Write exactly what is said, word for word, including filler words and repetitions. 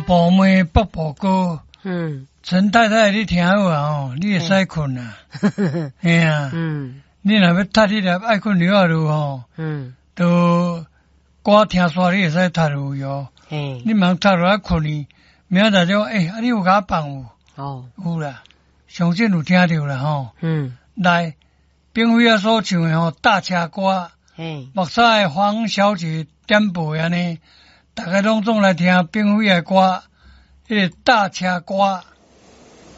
宝妹北部歌， 嗯， 陈太太你听好啊哦，你会使困啊，哎呀， 嗯你若要读你若爱困了啊路吼， 嗯， 都歌听煞你会使读入去哦， 嘿， 你茫读落来困去，明仔载就诶，啊你有甲我放有？ 哦， 有啦，上阵有听着啦吼， 嗯， 来，并非啊所唱的吼大车歌。 嘿， 目屎的黄小姐点播安尼，大家拢总来听并非的歌，迄个大车歌。